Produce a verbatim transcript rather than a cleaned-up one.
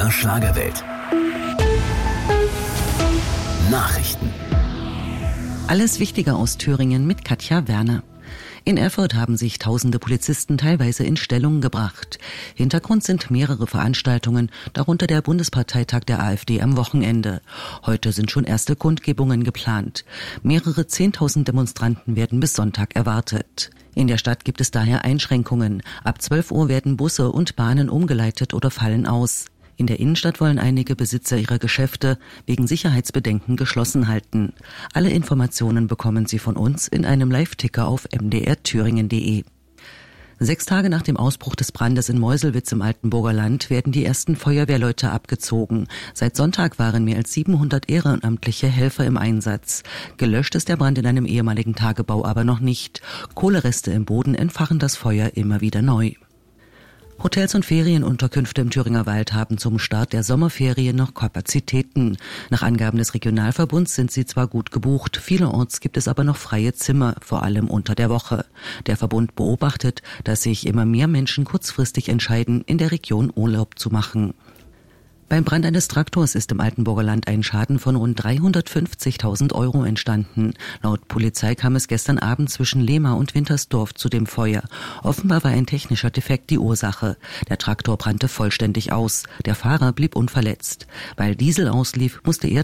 H Schlagerwelt. Nachrichten. Alles Wichtige aus Thüringen mit Katja Werner. In Erfurt haben sich tausende Polizisten teilweise in Stellung gebracht. Hintergrund sind mehrere Veranstaltungen, darunter der Bundesparteitag der AfD am Wochenende. Heute sind schon erste Kundgebungen geplant. Mehrere Zehntausend Demonstranten werden bis Sonntag erwartet. In der Stadt gibt es daher Einschränkungen. Ab zwölf Uhr werden Busse und Bahnen umgeleitet oder fallen aus. In der Innenstadt wollen einige Besitzer ihrer Geschäfte wegen Sicherheitsbedenken geschlossen halten. Alle Informationen bekommen Sie von uns in einem Live-Ticker auf m d r thüringen punkt d e. Sechs Tage nach dem Ausbruch des Brandes in Meuselwitz im Altenburger Land werden die ersten Feuerwehrleute abgezogen. Seit Sonntag waren mehr als siebenhundert ehrenamtliche Helfer im Einsatz. Gelöscht ist der Brand in einem ehemaligen Tagebau aber noch nicht. Kohlereste im Boden entfachen das Feuer immer wieder neu. Hotels und Ferienunterkünfte im Thüringer Wald haben zum Start der Sommerferien noch Kapazitäten. Nach Angaben des Regionalverbunds sind sie zwar gut gebucht, vielerorts gibt es aber noch freie Zimmer, vor allem unter der Woche. Der Verbund beobachtet, dass sich immer mehr Menschen kurzfristig entscheiden, in der Region Urlaub zu machen. Beim Brand eines Traktors ist im Altenburger Land ein Schaden von rund dreihundertfünfzigtausend Euro entstanden. Laut Polizei kam es gestern Abend zwischen Lehmar und Wintersdorf zu dem Feuer. Offenbar war ein technischer Defekt die Ursache. Der Traktor brannte vollständig aus. Der Fahrer blieb unverletzt. Weil Diesel auslief, musste er